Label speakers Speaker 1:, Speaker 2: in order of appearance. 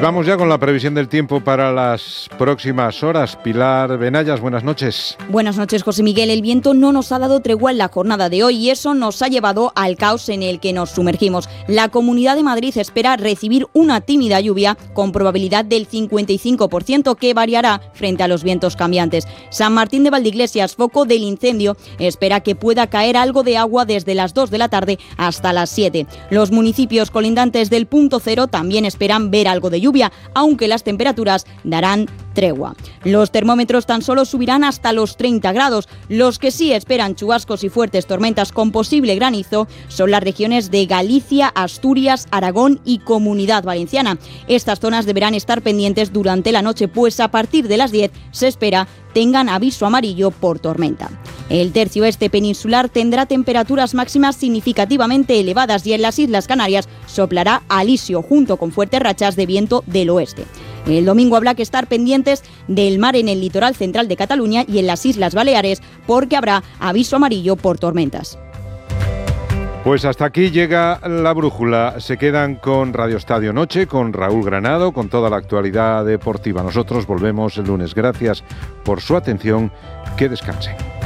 Speaker 1: vamos ya con la previsión del tiempo para las próximas horas. Pilar Benayas, buenas noches.
Speaker 2: Buenas noches, José Miguel. El viento no nos ha dado tregua en la jornada de hoy y eso nos ha llevado al caos en el que nos sumergimos. La Comunidad de Madrid espera recibir una tímida lluvia con probabilidad del 55% que variará frente a los vientos cambiantes. San Martín de Valdeiglesias, foco del incendio, espera que pueda caer algo de agua desde las 2 de la tarde hasta las 7. Los municipios colindantes del punto cero también esperan ver algo de lluvia, aunque las temperaturas darán tregua. Los termómetros tan solo subirán hasta los 30 grados. Los que sí esperan chubascos y fuertes tormentas con posible granizo son las regiones de Galicia, Asturias, Aragón y Comunidad Valenciana. Estas zonas deberán estar pendientes durante la noche, pues a partir de las 10 se espera tengan aviso amarillo por tormenta. El tercio este peninsular tendrá temperaturas máximas significativamente elevadas y en las Islas Canarias soplará alisio junto con fuertes rachas de viento del oeste. El domingo habrá que estar pendientes del mar en el litoral central de Cataluña y en las Islas Baleares porque habrá aviso amarillo por tormentas.
Speaker 1: Pues hasta aquí llega la brújula. Se quedan con Radio Estadio Noche, con Raúl Granado, con toda la actualidad deportiva. Nosotros volvemos el lunes. Gracias por su atención. Que descansen.